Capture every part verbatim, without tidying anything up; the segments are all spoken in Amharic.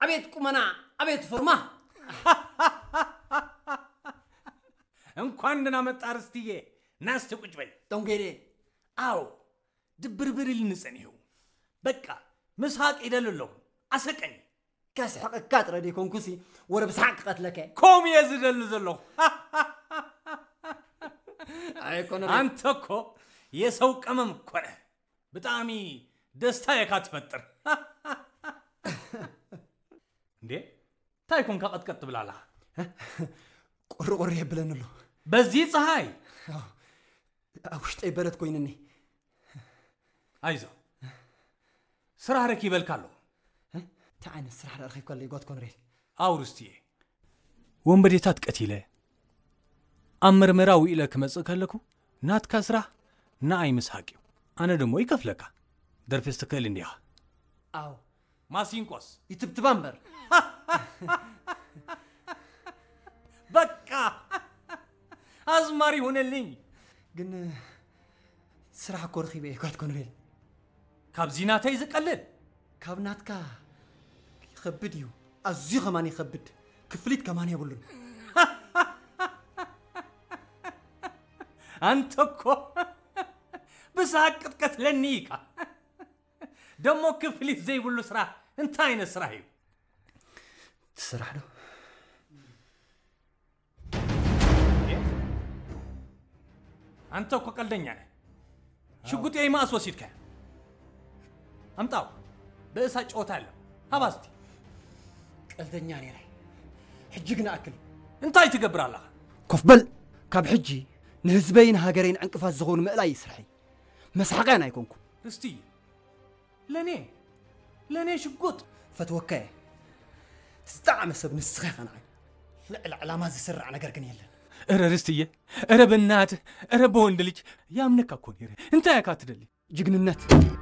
أبيت كمنا أبيت فرما እንኳን ደህና መጣ አርስትዬ ናስ ተቁጭ በይ ዶንጌሬ አው ድብርብር ልንጸንየው በቃ መስሐቅ ይደልለው አሰቀኝ كاسحق كاتره دي كونكوسي ورا بسحق قتلك كوم يزدل زلو اي كون انت اكو يسو قمم اكو نه بطامي دستا يكات فطر እንዴ ታይኮን ካቀጥቀጥ ብላላ ቆርቆር ይብለንሉ በዚህ ፀሐይ አውሽጤ በረት ኮይንኒ አይዞ ስራ ረክ ይበልካሉ تعال السرح رخيف كل يقعد كونريل አውርስቲ ወንበዴታት ቀቲለ አመርመራው ኢለክ መጽከለኩ ናት ካስራ ናአይ መስሐቂው አነ ደሞ ይከፍለካ ደርፈስተከል እንዲያ አው ማሲንቆስ ይትብትባምበር በቃ አዝማሪ ሆነልኝ ግን ስራ ኮርኺበ ይጓት ኮንሬል ካብዚናታ ይዝቀልል ካብናትካ يخبد يو ازي كمان يخبد كفليت كمان يقولون انت كو بساقط قتلنيكا دمو كفليت زي يقولوا سرا انت اين سرايو تسرح له انت كو قلدنيا شغوت اي ما اسوسيتك امطاو بእሳ ጮታለ ሀባስቲ قلتني انا حجقنا اكل انتاي تقبر الله كفبل كاب حجي نهزبين هاجرين عنقفاز زغون مقلا يسرحي مسحقانا يكونكم استي لني لني شقوت فتوكاي تستعمل سب نسخه انا لا العلامه زسرع ነገር ግን የለን ኧረ ርስትዬ ኧረ በእናት ኧረ በወንድ ልጅ ያምነካ እኮ ነው እንታ ያካትደልኝ ጅግንነት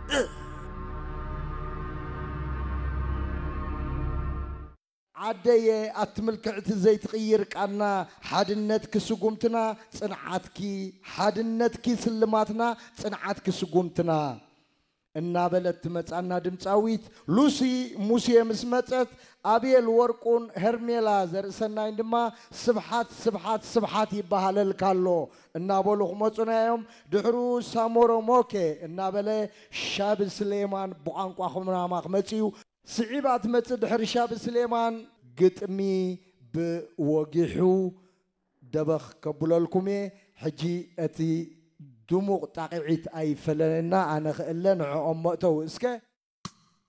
عدي أتملكعت زي تغير قانا حادنتك سقومتنا صنعاتك حادنتك سلماتنا صنعاتك سقومتنا النابلت مصانا دمصاويت لوسي موسي مسمصت ابيل ورقون هرميلا زرسنا عندما سبحات سبحات سبحات يبهالل كالو النابلو مصنايوم دحرو سامورو موكي النابله شاب سليمان بقانقوا خمنا ما خمصيو سعيبات مصد حرشاب سليمان قطمي بوقحو دبخ كبلالكمي حجي اتي دموق تاقعيت اي فلنا انا خلنا عمتو اسكه